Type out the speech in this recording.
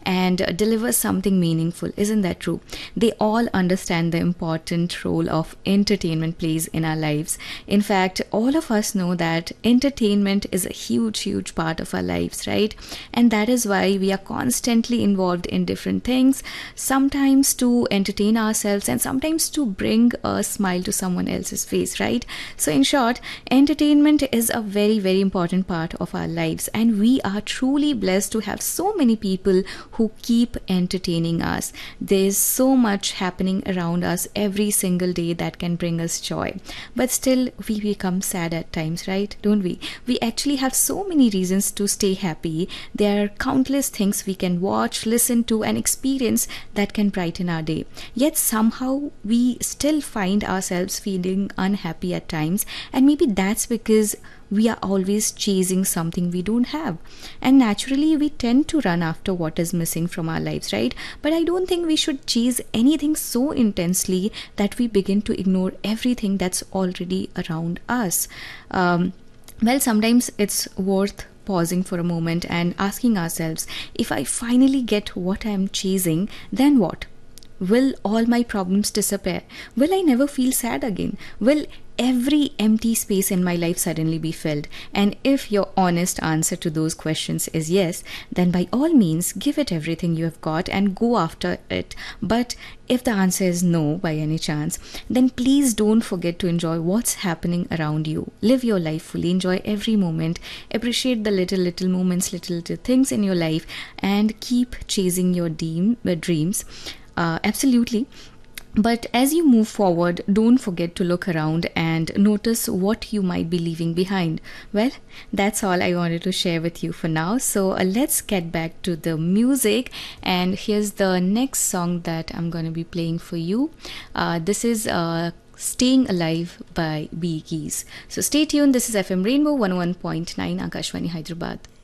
and deliver something meaningful. Isn't that true? They all understand the important role of entertainment plays in our lives. In fact, all of us know that entertainment is a huge part of our lives, right? And that is why we are constantly involved in different things, sometimes to entertain ourselves and sometimes to bring a smile to someone else's face, right? So in short, entertainment is a very important part of our lives, and we are truly blessed to have so many people who keep entertaining us. There's so much happening around us every single day that can bring us joy, but still we become sad at times, right? Don't we? We actually have so many reasons to stay happy. There are countless things we can watch, listen to, and experience that can brighten our day. Yet somehow we still find ourselves feeling unhappy at times, and maybe that's because we are always chasing something we don't have. And naturally, we tend to run after what is missing from our lives, right? But I don't think we should chase anything so intensely that we begin to ignore everything that's already around us. Well, sometimes it's worth pausing for a moment and asking ourselves, if I finally get what I'm chasing, then what? Will all my problems disappear? Will I never feel sad again? Will every empty space in my life suddenly be filled? And if your honest answer to those questions is yes, then by all means give it everything you have got and go after it. But if the answer is no by any chance, then please don't forget to enjoy what's happening around you. Live your life fully, enjoy every moment, appreciate the little moments, little things in your life, and keep chasing your dreams. Absolutely. But as you move forward, don't forget to look around and notice what you might be leaving behind. Well, that's all I wanted to share with you for now. So let's get back to the music. And here's the next song that I'm going to be playing for you. This is Staying Alive by Bee Gees. So stay tuned. This is FM Rainbow 101.9 Akashvani Hyderabad.